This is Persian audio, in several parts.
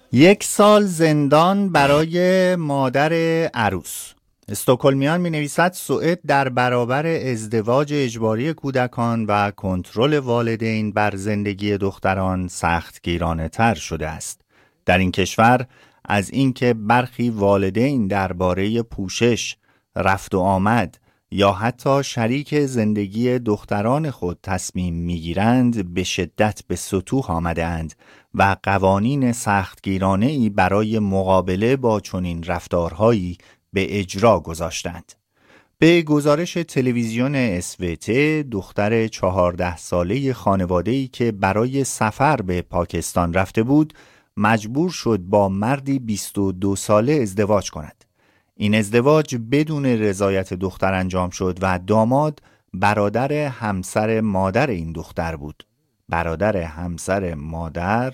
یک سال زندان برای مادر عروس. استکهلمیان می نویسد سوئد در برابر ازدواج اجباری کودکان و کنترل والدین بر زندگی دختران سختگیرانه تر شده است. در این کشور از اینکه برخی والدین درباره پوشش، رفت و آمد یا حتی شریک زندگی دختران خود تصمیم میگیرند به شدت به سطوح آمده‌اند و قوانین سختگیرانه‌ای برای مقابله با چنین رفتارهایی به اجرا گذاشتند. به گزارش تلویزیون اسوت، دختر 14 ساله خانواده‌ای که برای سفر به پاکستان رفته بود، مجبور شد با مردی 22 ساله ازدواج کند. این ازدواج بدون رضایت دختر انجام شد و داماد برادر همسر مادر این دختر بود. برادر همسر مادر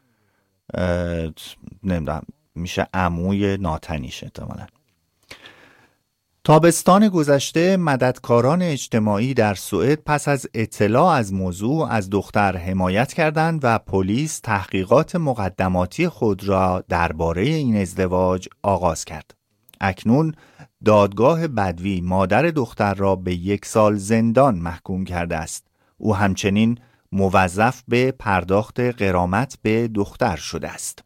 نمیدونم، میشه عموی ناتنیش احتمالاً. تابستان گذشته مددکاران اجتماعی در سوئد پس از اطلاع از موضوع از دختر حمایت کردند و پلیس تحقیقات مقدماتی خود را درباره این ازدواج آغاز کرد. اکنون دادگاه بدوی مادر دختر را به 1 سال زندان محکوم کرده است. او همچنین موظف به پرداخت غرامت به دختر شده است.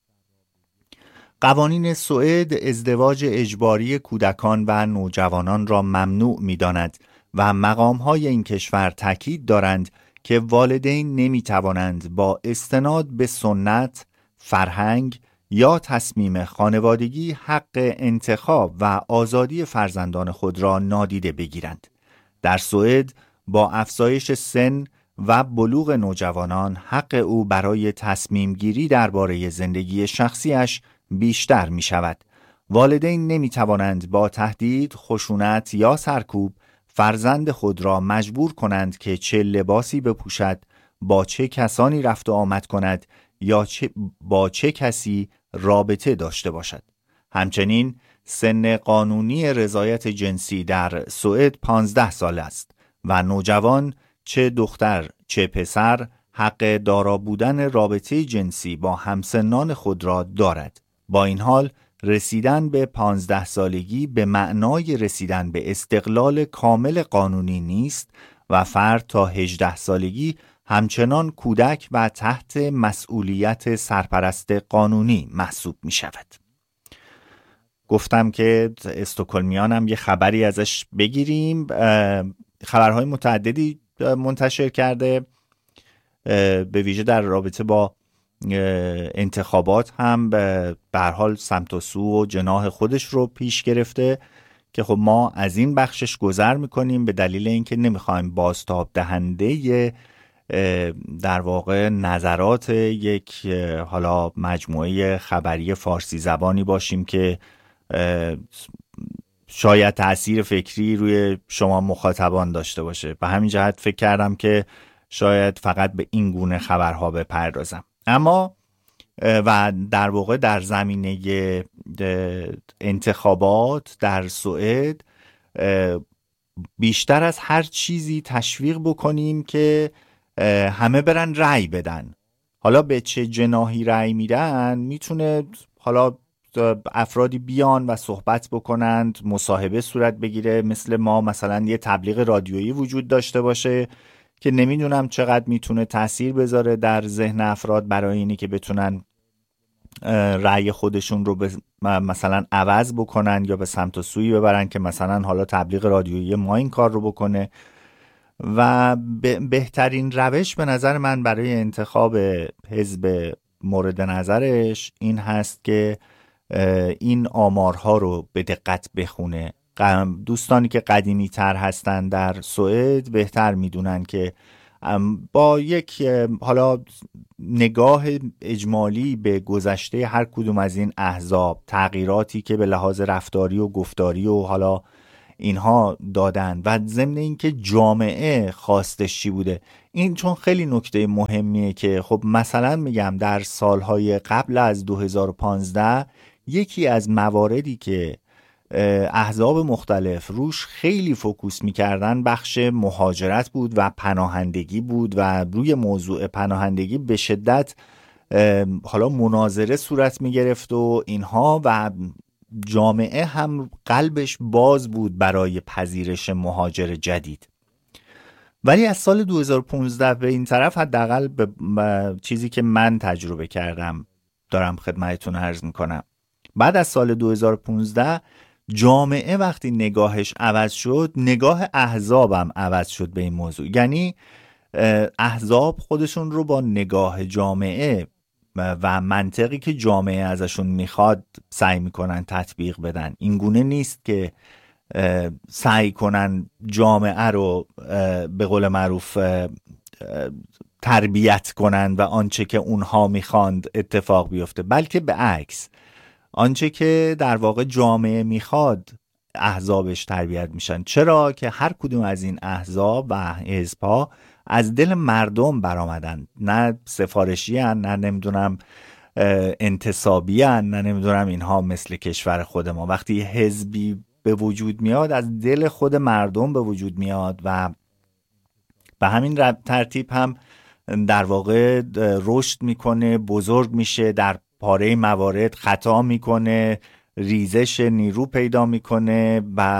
قوانین سوئد ازدواج اجباری کودکان و نوجوانان را ممنوع می‌داند و مقام‌های این کشور تاکید دارند که والدین نمی‌توانند با استناد به سنت، فرهنگ یا تصمیم خانوادگی حق انتخاب و آزادی فرزندان خود را نادیده بگیرند. در سوئد با افزایش سن و بلوغ نوجوانان حق او برای تصمیم گیری درباره زندگی شخصیش بیشتر می شود. والدین نمی توانند با تهدید، خشونت یا سرکوب فرزند خود را مجبور کنند که چه لباسی بپوشد، با چه کسانی رفت و آمد کند یا با چه کسی رابطه داشته باشد. همچنین سن قانونی رضایت جنسی در سوئد 15 سال است و نوجوان چه دختر چه پسر حق دارا بودن رابطه جنسی با همسنان خود را دارد. با این حال رسیدن به 15 سالگی به معنای رسیدن به استقلال کامل قانونی نیست و فرد تا 18 سالگی همچنان کودک و تحت مسئولیت سرپرست قانونی محسوب می شود. گفتم که استکهلمیان هم یه خبری ازش بگیریم. خبرهای متعددی منتشر کرده، به ویژه در رابطه با انتخابات هم به هر حال سمت و سو و جناح خودش رو پیش گرفته که خب ما از این بخشش گذر میکنیم به دلیل اینکه نمیخوایم بازتاب دهنده در واقع نظرات یک حالا مجموعه خبری فارسی زبانی باشیم که شاید تأثیر فکری روی شما مخاطبان داشته باشه. به همین جهت فکر کردم که شاید فقط به این گونه خبرها بپردازم. اما و در واقع در زمینه انتخابات در سوئد بیشتر از هر چیزی تشویق بکنیم که همه برن رأی بدن. حالا به چه جناحی رأی میدن میتونه حالا افرادی بیان و صحبت بکنند، مصاحبه صورت بگیره، مثل ما مثلا یه تبلیغ رادیویی وجود داشته باشه که نمیدونم چقدر میتونه تأثیر بذاره در ذهن افراد برای اینی که بتونن رأی خودشون رو مثلا عوض بکنن یا به سمت و سویی ببرن که مثلا حالا تبلیغ رادیویی ما این کار رو بکنه. و بهترین روش به نظر من برای انتخاب حزب مورد نظرش این هست که این آمارها رو به دقت بخونه. دوستانی که قدیمی تر هستن در سوئد بهتر میدونن که با یک حالا نگاه اجمالی به گذشته هر کدوم از این احزاب، تغییراتی که به لحاظ رفتاری و گفتاری و حالا اینها دادن و ضمن اینکه جامعه خواستش چی بوده، این چون خیلی نکته مهمیه که خب مثلا میگم در سالهای قبل از 2015 یکی از مواردی که احزاب مختلف روش خیلی فوکوس میکردن بخش مهاجرت بود و پناهندگی بود و روی موضوع پناهندگی به شدت حالا مناظره صورت می گرفت و اینها، و جامعه هم قلبش باز بود برای پذیرش مهاجر جدید. ولی از سال 2015 به این طرف، حداقل به چیزی که من تجربه کردم دارم خدمتتون عرض میکنم، بعد از سال 2015 جامعه وقتی نگاهش عوض شد، نگاه احزابم عوض شد به این موضوع. یعنی احزاب خودشون رو با نگاه جامعه و منطقی که جامعه ازشون میخواد سعی میکنن تطبیق بدن. این گونه نیست که سعی کنن جامعه رو به قول معروف تربیت کنن و آنچه که اونها میخواند اتفاق بیفته، بلکه به عکس، آنچه که در واقع جامعه میخواد احزابش تربیت میشن. چرا که هر کدوم از این احزاب و حزب‌ها از دل مردم برآمدن، نه سفارشی هن، نه نمیدونم انتصابی هن، نه نمیدونم اینها مثل کشور خود ما. وقتی حزبی به وجود میاد از دل خود مردم به وجود میاد و به همین ترتیب هم در واقع رشد میکنه، بزرگ میشه، در پاره موارد خطا میکنه، ریزش نیرو پیدا میکنه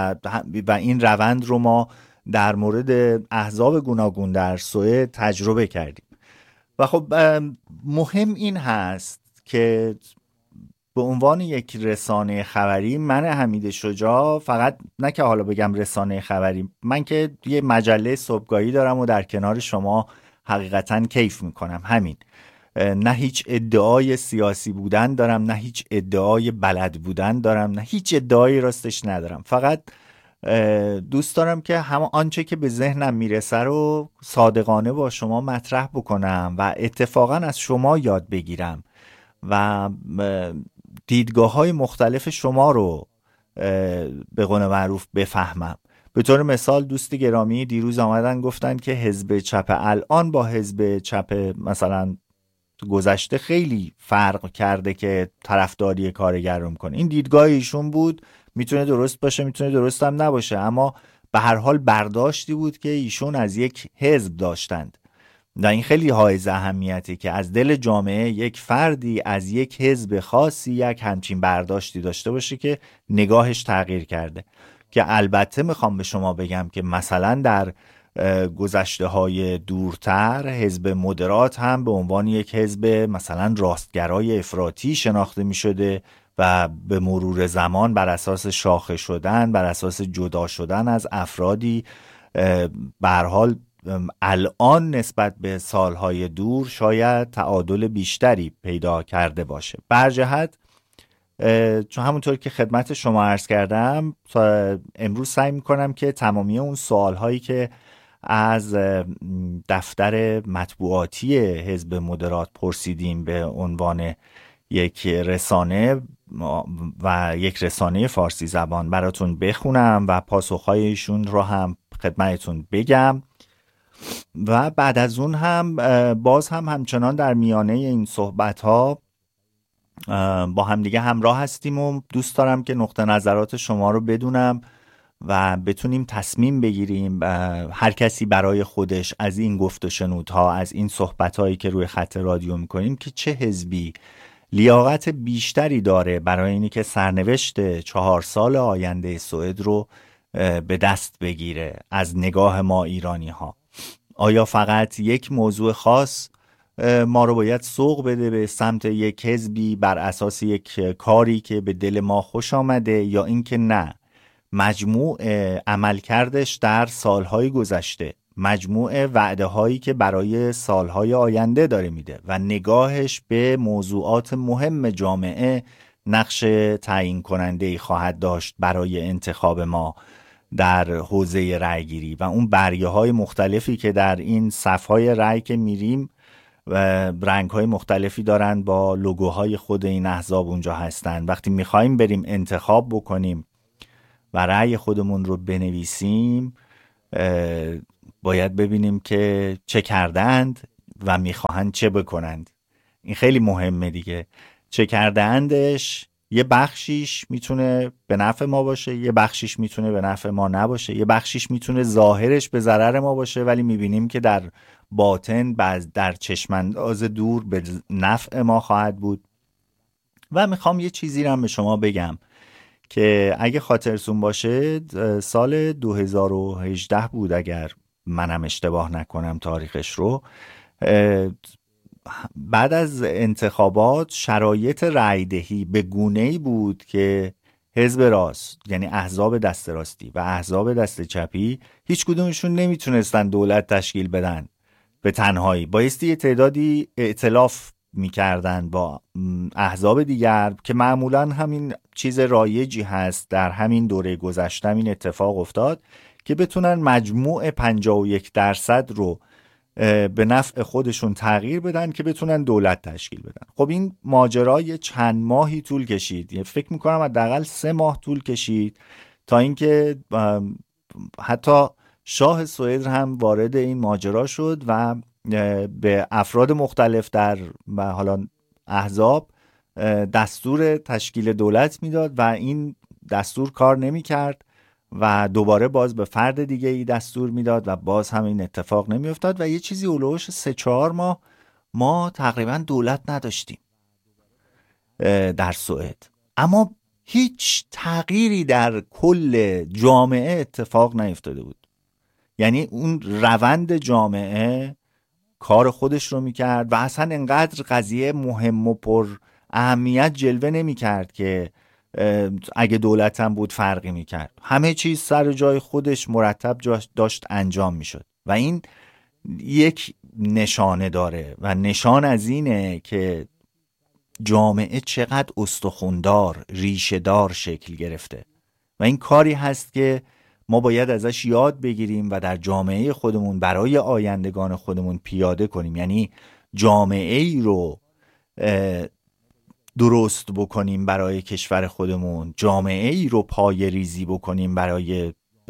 و این روند رو ما در مورد احزاب گوناگون در سوئد تجربه کردیم. و خب مهم این هست که به عنوان یک رسانه خبری، من حمید شجاع، فقط نه که حالا بگم رسانه خبری، من که یه مجله صبحگاهی دارم و در کنار شما حقیقتاً کیف میکنم، همین. نه هیچ ادعای سیاسی بودن دارم، نه هیچ ادعای بلد بودن دارم، نه هیچ ادعایی راستش ندارم. فقط دوست دارم که همه آنچه که به ذهنم میرسه رو صادقانه با شما مطرح بکنم و اتفاقاً از شما یاد بگیرم و دیدگاه‌های مختلف شما رو به قول معروف بفهمم. به طور مثال دوست گرامی دیروز آمدن گفتن که حزب چپ الان با حزب چپ مثلا گذشته خیلی فرق کرده که طرفداری کارگر رو میکنه. این دیدگاه ایشون بود، میتونه درست باشه، میتونه درست هم نباشه، اما به هر حال برداشتی بود که ایشون از یک حزب داشتند و این خیلی حائز اهمیتی که از دل جامعه یک فردی از یک حزب خاصی یک همچین برداشتی داشته باشه که نگاهش تغییر کرده. که البته میخوام به شما بگم که مثلا در گذشته های دورتر حزب مدرات هم به عنوان یک حزب مثلا راستگرای افراطی شناخته می شده و به مرور زمان بر اساس شاخه شدن، بر اساس جدا شدن از افرادی، به هر حال الان نسبت به سالهای دور شاید تعادل بیشتری پیدا کرده باشه. برجهت چون همونطور که خدمت شما عرض کردم، امروز سعی میکنم که تمامی اون سوالهایی که از دفتر مطبوعاتی حزب مدرات پرسیدیم به عنوان یک رسانه و یک رسانه فارسی زبان براتون بخونم و پاسخهای ایشون رو هم خدمتتون بگم و بعد از اون هم باز هم همچنان در میانه این صحبت ها با همدیگه همراه هستیم و دوست دارم که نقطه نظرات شما رو بدونم و بتونیم تصمیم بگیریم هر کسی برای خودش از این گفت و شنودها، از این صحبتهایی که روی خط رادیو میکنیم، که چه حزبی لیاقت بیشتری داره برای اینی که سرنوشت 4 سال آینده سوئد رو به دست بگیره از نگاه ما ایرانی ها. آیا فقط یک موضوع خاص ما رو باید سوق بده به سمت یک حزبی بر اساس یک کاری که به دل ما خوش آمده، یا اینکه نه، مجموع عملکردش در سالهای گذشته، مجموع وعده هایی که برای سالهای آینده داره میده و نگاهش به موضوعات مهم جامعه نقش تعیین کننده‌ای خواهد داشت برای انتخاب ما در حوزه رأی گیری و اون برگه های مختلفی که در این صفهای رأی که میریم و رنگ های مختلفی دارن با لوگوهای خود این احزاب اونجا هستن. وقتی میخوایم بریم انتخاب بکنیم و رأی خودمون رو بنویسیم، باید ببینیم که چه کردند و میخواهند چه بکنند. این خیلی مهمه دیگه. چه کردندش یه بخشیش میتونه به نفع ما باشه، یه بخشیش میتونه به نفع ما نباشه، یه بخشیش میتونه ظاهرش به ضرر ما باشه ولی میبینیم که در باطن در چشمانداز دور به نفع ما خواهد بود. و میخوام یه چیزی رو هم به شما بگم که اگه خاطرتون باشه سال 2018 بود اگر منم اشتباه نکنم تاریخش رو، بعد از انتخابات شرایط رأی دهی به گونه‌ای بود که حزب راست، یعنی احزاب دست راستی و احزاب دست چپی، هیچ کدومشون نمیتونستن دولت تشکیل بدن به تنهایی، بایستی یه تعدادی ائتلاف میکردن با احزاب دیگر که معمولا همین چیز رایجی هست. در همین دوره گذشته این اتفاق افتاد که بتونن مجموع 51% رو به نفع خودشون تغییر بدن که بتونن دولت تشکیل بدن. خب این ماجرای چند ماهی طول کشید، فکر میکنم حداقل 3 ماه طول کشید تا اینکه حتی شاه سوئد هم وارد این ماجرا شد و به افراد مختلف در حالا احزاب دستور تشکیل دولت میداد و این دستور کار نمی کرد و دوباره باز به فرد دیگه ای دستور میداد و باز هم این اتفاق نمی افتاد و یه چیزی اولوش 3-4 ماه ما تقریبا دولت نداشتیم در سوئد، اما هیچ تغییری در کل جامعه اتفاق نیفتاده بود. یعنی اون روند جامعه کار خودش رو میکرد و اصلا انقدر قضیه مهم و پر اهمیت جلوه نمیکرد که اگه دولت هم بود فرقی میکرد. همه چیز سر جای خودش مرتب داشت انجام میشد و این یک نشانه داره و نشان از اینه که جامعه چقدر استخوندار، ریشه‌دار شکل گرفته و این کاری هست که ما باید ازش یاد بگیریم و در جامعه خودمون برای آیندگان خودمون پیاده کنیم. یعنی جامعه ای رو درست بکنیم برای کشور خودمون، جامعه ای رو پای ریزی بکنیم برای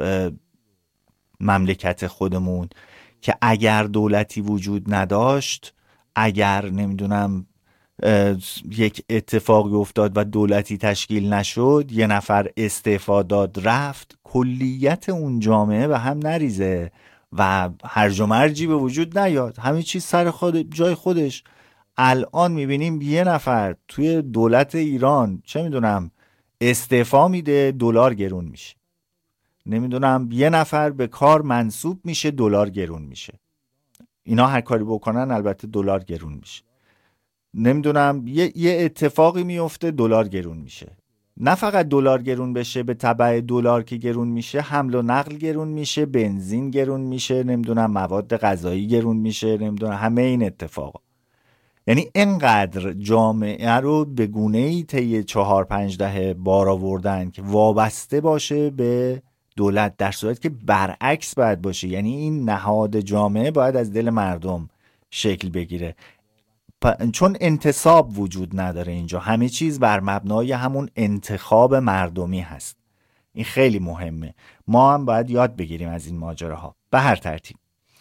مملکت خودمون که اگر دولتی وجود نداشت، اگر نمیدونم یک اتفاقی افتاد و دولتی تشکیل نشد، یه نفر استعفا داد رفت، کلیت اون جامعه به هم نریزه و هرج و مرجی به وجود نیاد، همه چیز سر جای خودش. الان میبینیم یه نفر توی دولت ایران چه میدونم استعفا میده، دلار گرون میشه، نمیدونم یه نفر به کار منصوب میشه، دلار گرون میشه. اینا هر کاری بکنن البته دلار گرون میشه. نمیدونم یه اتفاقی میفته، دلار گرون میشه. نه فقط دلار گرون بشه، به تبع دلار که گرون میشه حمل و نقل گرون میشه، بنزین گرون میشه، نمیدونم مواد غذایی گرون میشه، نمیدونم همه این اتفاقا. یعنی اینقدر جامعه رو به گونه‌ای طی 4-5 دهه بار آوردن که وابسته باشه به دولت، در صورتی که برعکس باید باشه. یعنی این نهاد جامعه باید از دل مردم شکل بگیره، چون انتصاب وجود نداره اینجا، همه چیز بر مبنای همون انتخاب مردمی هست. این خیلی مهمه، ما هم باید یاد بگیریم از این ماجراها. به هر ترتیب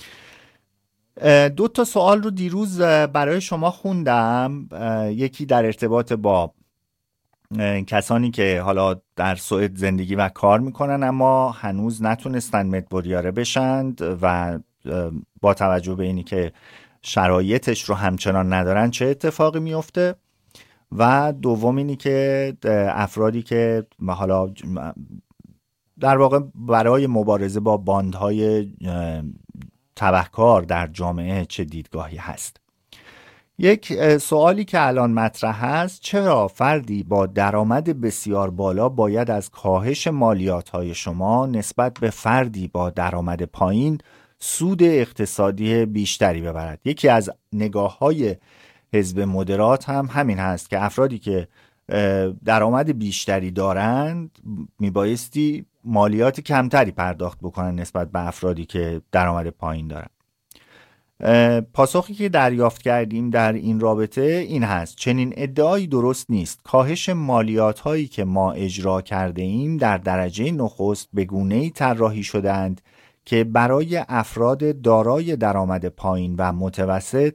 2 تا سوال رو دیروز برای شما خوندم، یکی در ارتباط با کسانی که حالا در سوئد زندگی و کار میکنن اما هنوز نتونستن مدبوریاره بشند و با توجه به اینی که شرایطش رو همچنان ندارن چه اتفاقی میفته، و دوم اینی که افرادی که حالا در واقع برای مبارزه با باندهای تبهکار در جامعه چه دیدگاهی هست. یک سوالی که الان مطرح هست: چرا فردی با درآمد بسیار بالا باید از کاهش مالیات‌های شما نسبت به فردی با درآمد پایین سود اقتصادی بیشتری ببرد؟ یکی از نگاه‌های حزب مدرات هم همین هست که افرادی که درآمد بیشتری دارند میبایستی مالیات کمتری پرداخت بکنن نسبت به افرادی که درآمد پایین دارن. پاسخی که دریافت کردیم در این رابطه این هست: چنین ادعایی درست نیست. کاهش مالیات هایی که ما اجرا کرده ایم در درجه نخست به گونه‌ای طراحی شدند که برای افراد دارای درآمد پایین و متوسط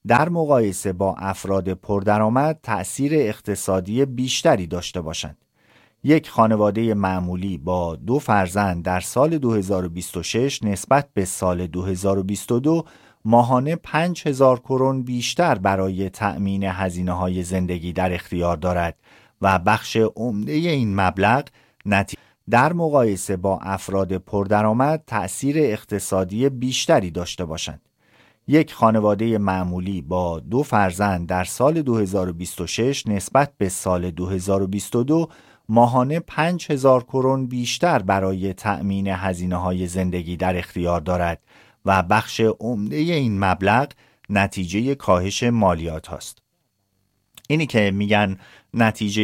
در مقایسه با افراد پردرآمد تأثیر اقتصادی بیشتری داشته باشند. یک خانواده معمولی با 2 فرزند در سال 2026 نسبت به سال 2022 ماهانه 5000 کرون بیشتر برای تأمین هزینه‌های زندگی در اختیار دارد و بخش عمده این مبلغ در مقایسه با افراد پردرآمد تأثیر اقتصادی بیشتری داشته باشند. یک خانواده معمولی با 2 فرزند در سال 2026 نسبت به سال 2022 ماهانه 5000 کرون بیشتر برای تأمین هزینه‌های زندگی در اختیار دارد و بخش عمده این مبلغ نتیجه کاهش مالیات هاست. اینی که میگن نتیجه